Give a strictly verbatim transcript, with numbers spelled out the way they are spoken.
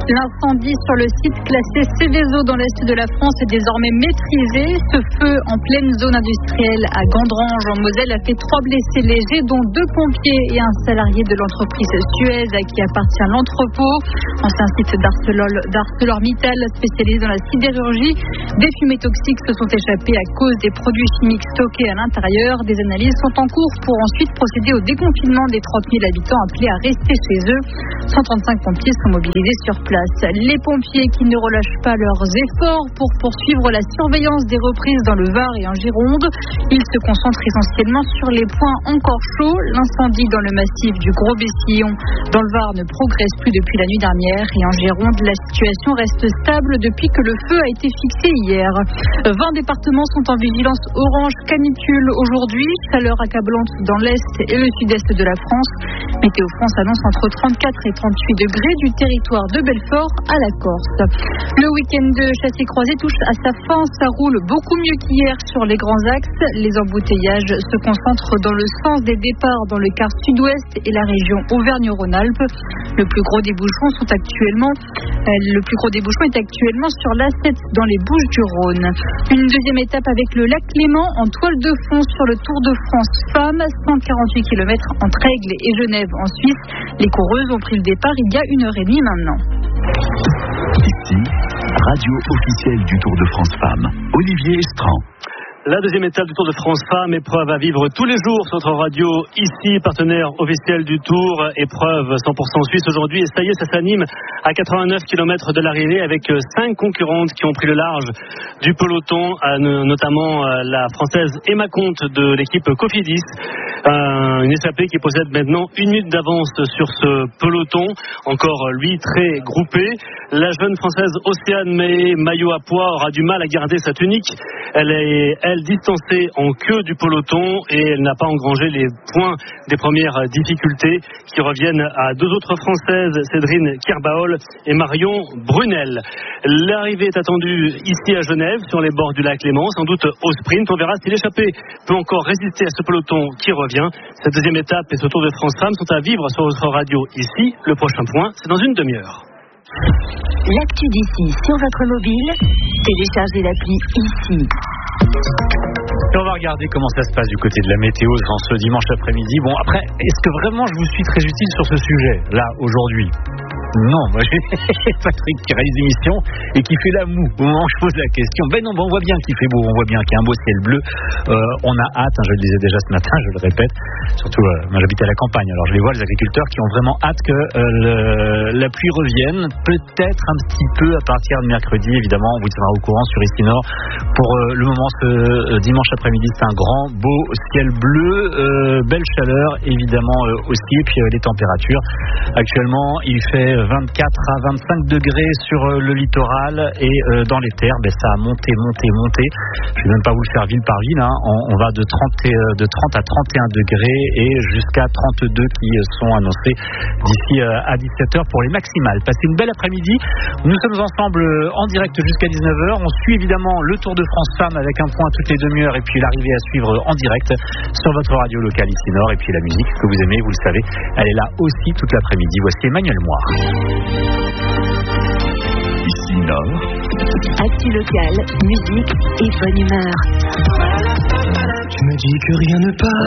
L'incendie sur le site classé Céveso dans l'est de la France est désormais maîtrisé. Ce feu en pleine zone industrielle à Gandrange en Moselle a fait trois blessés légers, dont deux pompiers et un salarié de l'entreprise Suez à qui appartient l'entrepôt. Ancien site d'Arcelor- d'ArcelorMittal spécialisé dans la sidérurgie. Des fumées toxiques se sont échappées à cause des produits chimiques stockés à l'intérieur. Des analyses sont en cours pour ensuite procéder au déconfinement des trente mille habitants appelés à rester chez eux. cent trente-cinq pompiers sont mobilisés sur place. Les pompiers qui ne relâchent pas leurs efforts pour poursuivre la surveillance des reprises dans le Var et en Gironde. Ils se concentrent essentiellement sur les points encore chauds. L'incendie dans le massif du Gros Bessillon dans le Var ne progresse plus depuis la nuit dernière et en Gironde, la situation reste stable depuis que le feu a été fixé hier. vingt départements sont en vigilance orange canicule aujourd'hui. Chaleur accablante dans l'est et le sud-est de la France. Météo France annonce entre trente-quatre et trente-huit degrés du territoire de Belfort à la Corse. Le week-end de chassé-croisé touche à sa fin. Ça roule beaucoup mieux qu'hier sur les grands axes. Les embouteillages se concentrent dans le sens des départs dans le quart sud-ouest et la région Auvergne-Rhône-Alpes. Le plus gros des bouchons sont actuellement, euh, le plus gros des bouchons est actuellement sur l'A sept dans les Bouches-du-Rhône. Une deuxième étape avec le lac Léman en toile de fond sur le Tour de France Femmes, cent quarante-huit kilomètres entre Aigle et Genève en Suisse. Les coureuses ont pris le départ il y a une heure et demie maintenant. Ici, radio officielle du Tour de France Femmes, Olivier Estran. La deuxième étape du Tour de France Femmes, épreuve à vivre tous les jours sur notre radio, ici, partenaire officiel du Tour, épreuve cent pour cent suisse aujourd'hui. Et ça y est, ça s'anime à quatre-vingt-neuf kilomètres de l'arrivée avec cinq concurrentes qui ont pris le large du peloton, notamment la française Emma Comte de l'équipe Cofidis. Une échappée qui possède maintenant une minute d'avance sur ce peloton, encore lui très groupé. La jeune française Océane May, maillot à pois, aura du mal à garder sa tunique. Elle est, elle, distancée en queue du peloton et elle n'a pas engrangé les points des premières difficultés qui reviennent à deux autres françaises, Cédrine Kerbaol et Marion Brunel. L'arrivée est attendue ici à Genève, sur les bords du lac Léman, sans doute au sprint. On verra si l'échappée peut encore résister à ce peloton qui revient. Cette deuxième étape et ce Tour de France Femmes sont à vivre sur votre radio ici. Le prochain point, c'est dans une demi-heure. L'actu d'ici sur votre mobile, téléchargez l'appli ici. Et on va regarder comment ça se passe du côté de la météo ce dimanche après-midi. Bon, après, est-ce que vraiment je vous suis très utile sur ce sujet, là, aujourd'hui ? Non, moi j'ai Patrick qui réalise l'émission et qui fait la moue au moment où je pose la question. Ben non, ben on voit bien qu'il fait beau, on voit bien qu'il y a un beau ciel bleu. Euh, on a hâte, hein, je le disais déjà ce matin, je le répète, surtout euh, moi j'habite à la campagne, alors je les vois, les agriculteurs qui ont vraiment hâte que euh, le, la pluie revienne, peut-être un petit peu à partir de mercredi, évidemment, on vous tiendra au courant sur ici Nord. Pour euh, le moment, ce euh, dimanche après-midi, c'est un grand, beau ciel bleu, euh, belle chaleur, évidemment euh, aussi, et puis euh, les températures. Actuellement, il fait vingt-quatre à vingt-cinq degrés sur le littoral et euh, dans les terres, ben, ça a monté, monté, monté. Je ne vais même pas vous le faire ville par ville, hein. on, on va de trente, et, euh, de trente à trente et un degrés et jusqu'à trente-deux qui sont annoncés d'ici euh, à dix-sept heures pour les maximales. Passez une belle après-midi. Nous sommes ensemble en direct jusqu'à dix-neuf heures. On suit évidemment le Tour de France Femmes avec un point toutes les demi-heures et puis l'arrivée à suivre en direct sur votre radio locale ici Nord. Et puis la musique que vous aimez, vous le savez, elle est là aussi toute l'après-midi. Voici Emmanuel Moire. Ici Nord. Actu locale, musique et bonne humeur. Tu me dis que rien ne passe.